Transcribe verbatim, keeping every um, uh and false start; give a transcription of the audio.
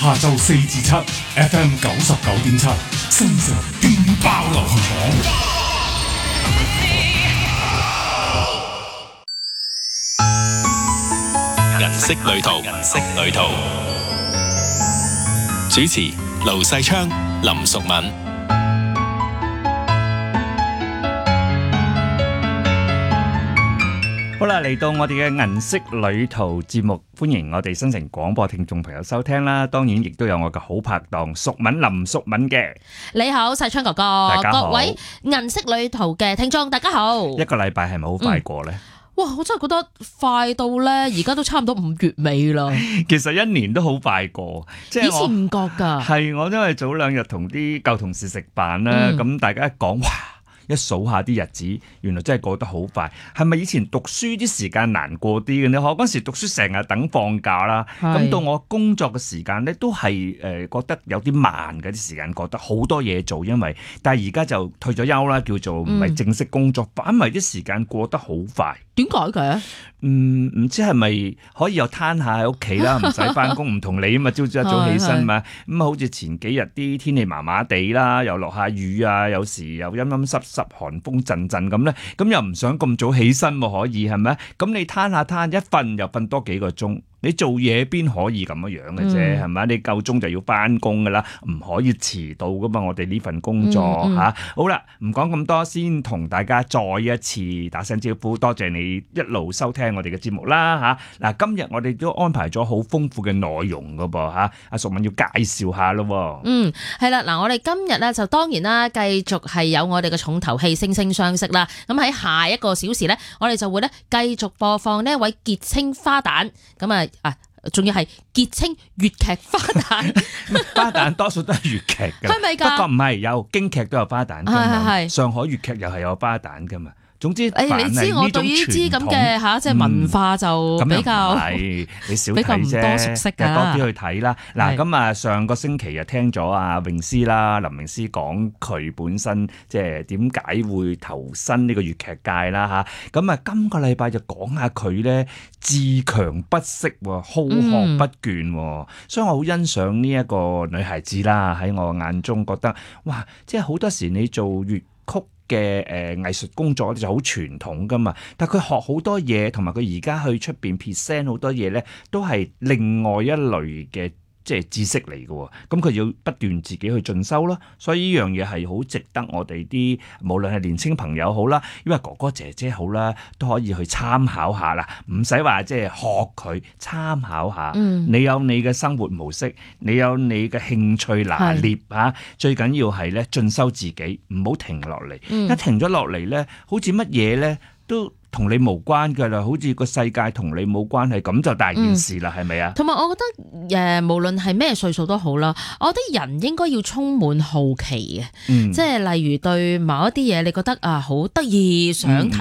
下晝四至七 F M 九十九點七，新城勁爆流行榜。 銀色旅途，銀色旅途。主持盧世昌、林淑敏。 好啦，嚟到我哋嘅銀色旅途節目，歡迎我哋新城廣播聽眾朋友收聽啦。當然亦都有我嘅好拍檔淑敏林淑敏嘅。 你好，世昌哥哥， 大家好， 各位銀色旅途嘅聽眾，大家好。 一個禮拜係咪好快過呢？ 嗯哇！我真係覺得快到咧，而家都差唔多五月尾啦。 其實一年都好快過，即係以前唔覺㗎。 係我因為早兩日同啲舊同事食飯啦，咁、嗯、大家一講哇，一數下啲日子，原來真係過得好快。係咪以前讀書啲時間難過啲嘅呢？我嗰時讀書成日等放假啦，咁到我工作嘅時間咧，都係誒覺得有啲慢嘅，啲時間覺得好多嘢做，因為但係而家就退咗休啦，叫做唔係正式工作，反為啲時間過得好快。 點解嘅？ 嗯，唔知係咪可以又攤下喺屋企啦，唔使翻工，唔同你啊嘛，朝朝一早起身嘛，咁好似前幾日啲天氣麻麻地啦，又落下雨啊，有時又陰陰濕濕，寒風陣陣咁咧，咁又唔想咁早起身喎，可以係咪？咁你攤下攤，一瞓又瞓多幾個鐘。你做嘢邊可以咁樣樣嘅啫，係咪、嗯？你夠鐘就要翻工噶啦，唔可以遲到噶嘛。我哋呢份工作嚇、嗯嗯啊，好啦，唔講咁多，先同大家再一次打聲招呼，多謝你一路收聽我哋嘅節目啦嚇。嗱、啊，今日我哋都安排咗好豐富嘅內容噶噃嚇，阿淑敏要介紹下咯。 嗯，係啦，嗱，我哋今日咧就當然啦，繼續係有我哋嘅重頭戲惺惺相惜啦。咁喺下一個小時咧，我哋就會咧繼續播放呢一位傑青花旦咁啊。啊，仲要係傑青粵劇花旦， 花旦多數都係粵劇嘅， 係咪㗎？ 不過唔係，有京劇都有花旦㗎嘛，上海粵劇又係有花旦㗎嘛。總之， 誒，你知我對於呢啲咁嘅嚇，即係文化就比較係、嗯、你少比較唔多熟悉㗎， 多啲去睇啦。嗱，咁啊，上個星期就聽咗阿詠詩啦，林詠詩講佢本身即係點解會投身呢個粵劇界啦嚇。咁啊，今個禮拜就講下佢咧自強不息，好學不倦，嗯、所以我好欣賞呢一個女孩子啦。喺我眼中覺得，哇！即係好多時你做粵曲嘅誒藝術工作就好傳統噶嘛，但係佢學好多嘢，同埋佢而家去出邊 present 好多嘢咧，都係另外一類嘅即係知識嚟嘅喎。咁佢要不斷自己去進修咯，所以呢樣嘢係好值得我哋啲無論係年輕朋友好啦，因為哥哥姐姐好啦，都可以去參考下啦，唔使話即係學佢，參考下。嗯、你有你嘅生活模式，你有你嘅興趣拿捏嚇，最緊要係咧進修自己，唔好停落嚟。嗯、一停咗落嚟咧，好似乜嘢咧都同你無關㗎啦，好似個世界同你冇關係，咁就大件事啦，係咪啊？ 同埋我覺得誒、呃，無論係咩歲數都好啦，我覺得人應該要充滿好奇嘅，嗯、即係例如對某一啲嘢，你覺得啊好得意，想睇。